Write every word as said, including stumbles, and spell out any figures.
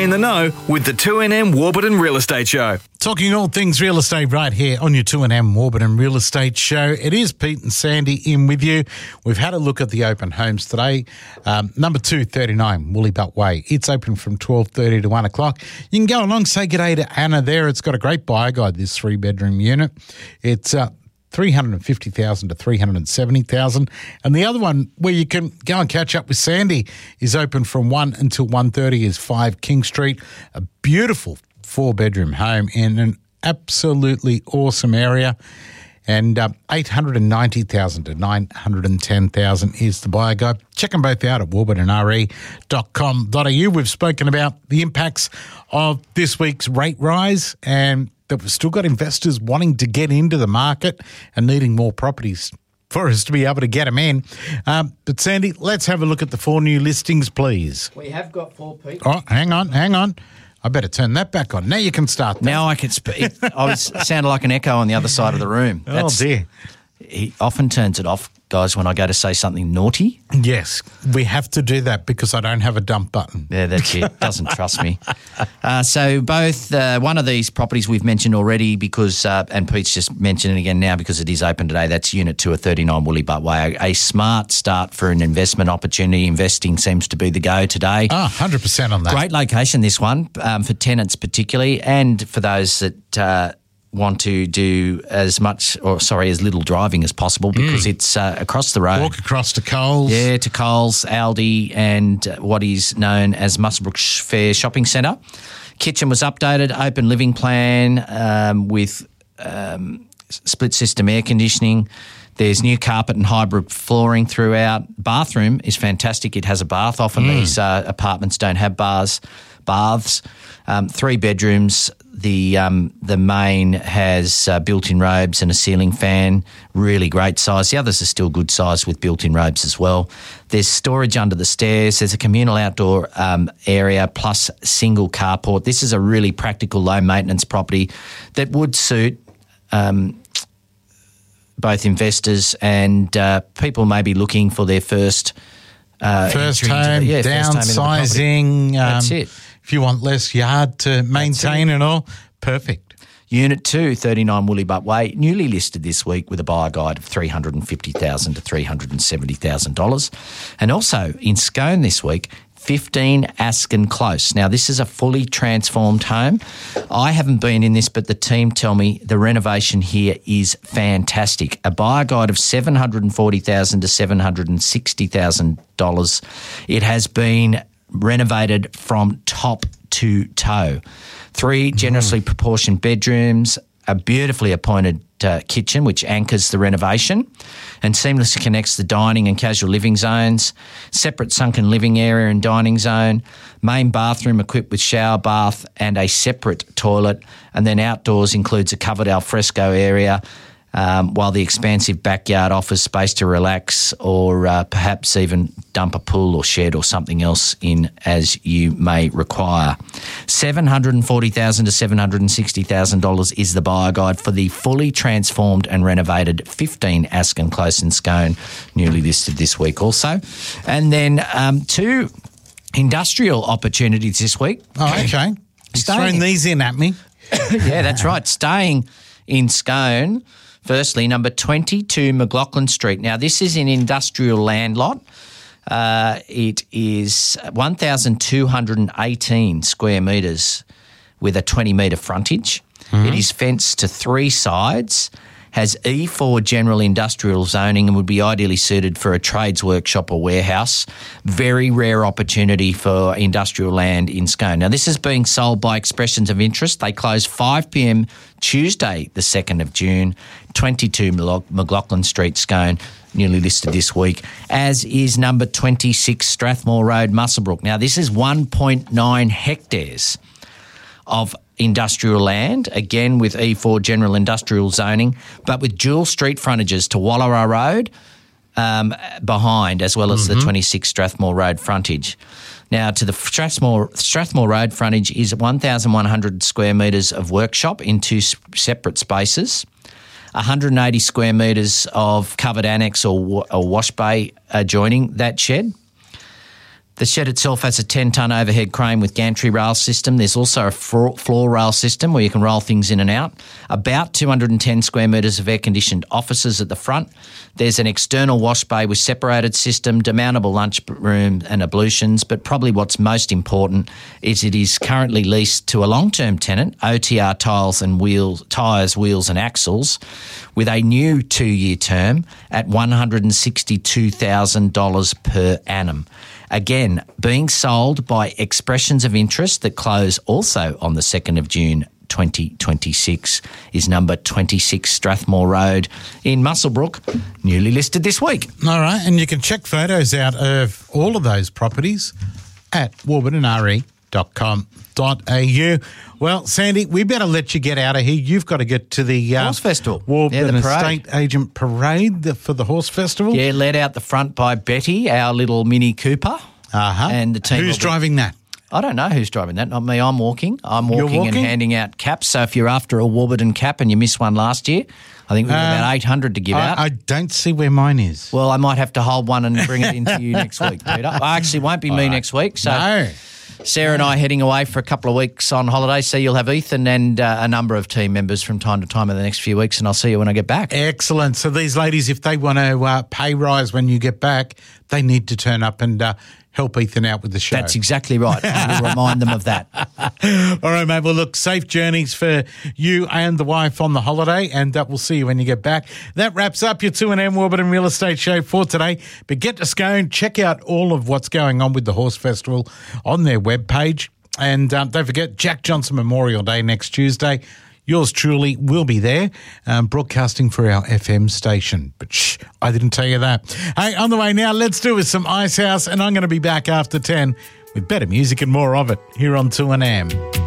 Stay in the know with the two N M Warburton Real Estate Show. Talking all things real estate right here on your two N M Warburton Real Estate Show. It is Pete and Sandy in with you. We've had a look at the open homes today. Um, number two thirty-nine Woollybutt Way. It's open from twelve thirty to one o'clock. You can go along, say g'day to Anna there. It's got a great buyer guide, this three-bedroom unit. It's uh, three hundred fifty thousand dollars to three hundred seventy thousand dollars. And the other one where you can go and catch up with Sandy is open from one until one thirty is five King Street. A beautiful four-bedroom home in an absolutely awesome area. And uh, eight hundred ninety thousand dollars to nine hundred ten thousand dollars is the buyer guide. Check them both out at warburton r e dot com dot a u. We've spoken about the impacts of this week's rate rise and that we've still got investors wanting to get into the market and needing more properties for us to be able to get them in. Um, but, Sandy, let's have a look at the four new listings, please. We have got four, Pete. Oh, hang on, hang on. I better turn that back on. Now you can start that. Now I can speak. I was sounded like an echo on the other side of the room. That's, oh, dear. He often turns it off, guys, when I go to say something naughty. Yes, we have to do that because I don't have a dump button. Yeah, that's it. Doesn't trust me. Uh, so both, uh, one of these properties we've mentioned already because, uh, and Pete's just mentioned it again now because it is open today. That's Unit two of thirty-nine Woollybutt Way. A, a smart start for an investment opportunity. Investing seems to be the go today. Oh, one hundred percent on that. Great location, this one, um, for tenants particularly and for those that uh, want to do as much, or sorry, as little driving as possible because mm. it's uh, across the road. Walk across to Coles. Yeah, to Coles, Aldi and what is known as Muswellbrook Fair Shopping Centre. Kitchen was updated, open living plan um, with um, split system air conditioning. There's new carpet and hybrid flooring throughout. Bathroom is fantastic. It has a bath. Often mm. these uh, apartments don't have bars, baths. Um, three bedrooms. The um, the main has uh, built-in robes and a ceiling fan, really great size. The others are still good size with built-in robes as well. There's storage under the stairs. There's a communal outdoor um, area plus single carport. This is a really practical, low-maintenance property that would suit um, both investors and uh, people maybe looking for their first uh, first home, yeah, downsizing. Um, That's it. If you want less yard to maintain and all, perfect. Unit two, thirty-nine Woollybutt Way, newly listed this week with a buyer guide of three hundred fifty thousand dollars to three hundred seventy thousand dollars. And also in Scone this week, fifteen Askin Close. Now, this is a fully transformed home. I haven't been in this, but the team tell me the renovation here is fantastic. A buyer guide of seven hundred forty thousand dollars to seven hundred sixty thousand dollars. It has been renovated from top to toe. Three generously mm. proportioned bedrooms, a beautifully appointed uh, kitchen which anchors the renovation and seamlessly connects the dining and casual living zones, separate sunken living area and dining zone, main bathroom equipped with shower bath and a separate toilet, and then outdoors includes a covered alfresco area, Um, while the expansive backyard offers space to relax or uh, perhaps even dump a pool or shed or something else in as you may require. seven hundred forty thousand dollars to seven hundred sixty thousand dollars is the buyer guide for the fully transformed and renovated fifteen Askin Close in Scone, newly listed this week also. And then um, two industrial opportunities this week. Oh, okay. He's throwing these in at me. Yeah, that's right. Staying in Scone. Firstly, number twenty-two McLaughlin Street. Now, this is an industrial land lot. Uh, it is one thousand two hundred eighteen square metres with a twenty metre frontage. Mm-hmm. It is fenced to three sides, has E four general industrial zoning and would be ideally suited for a trades workshop or warehouse. Very rare opportunity for industrial land in Scone. Now, this is being sold by Expressions of Interest. They close five p m Tuesday, the second of June, twenty-two McLaughlin Street, Scone, newly listed this week, as is number twenty-six Strathmore Road, Muswellbrook. Now, this is one point nine hectares of industrial land, again with E four general industrial zoning, but with dual street frontages to Wallara Road um, behind, as well as mm-hmm. the twenty-six Strathmore Road frontage. Now, to the Strathmore, Strathmore Road frontage is one thousand one hundred square metres of workshop in two separate spaces, one hundred eighty square metres of covered annex or, or wash bay adjoining that shed. The shed itself has a ten-tonne overhead crane with gantry rail system. There's also a floor, floor rail system where you can roll things in and out. About two hundred ten square metres of air-conditioned offices at the front. There's an external wash bay with separated system, demountable lunchroom and ablutions, but probably what's most important is it is currently leased to a long-term tenant, O T R Tiles and Wheels, Tyres, Wheels and Axles, with a new two-year term at one hundred sixty-two thousand dollars per annum. Again, being sold by Expressions of Interest that close also on the second of June twenty twenty-six is number twenty-six Strathmore Road in Muswellbrook, newly listed this week. All right, and you can check photos out of all of those properties at warburton r e dot com dot a u. Well, Sandy, we better let you get out of here. You've got to get to the uh, Horse Festival. Warburton Yeah, the parade. Estate Agent Parade for the Horse Festival. Yeah, led out the front by Betty, our little Mini Cooper. Uh-huh. And the team Who's will be- driving that? I don't know who's driving that, not me. I'm walking. I'm You're walking, and walking? handing out caps. So if you're after a Warburton cap and you missed one last year, I think we have Uh, about eight hundred to give out. I, I don't see where mine is. Well, I might have to hold one and bring it into you next week, Peter. I actually won't be me next week. So no. Sarah and I are heading away for a couple of weeks on holiday. So you'll have Ethan and uh, a number of team members from time to time in the next few weeks, and I'll see you when I get back. Excellent. So these ladies, if they want to uh, pay rise when you get back, they need to turn up and uh, help Ethan out with the show. That's exactly right. I will remind them of that. All right, mate. Well, look, safe journeys for you and the wife on the holiday, and uh, we'll see you when you get back. That wraps up your two and M Warburton Real Estate Show for today. But get to Scone, check out all of what's going on with the Horse Festival on their webpage. And um, don't forget, Jack Johnson Memorial Day next Tuesday. Yours truly will be there, um, broadcasting for our F M station. But shh, I didn't tell you that. Hey, on the way now, let's do with some Icehouse, and I'm going to be back after ten with better music and more of it here on two and M.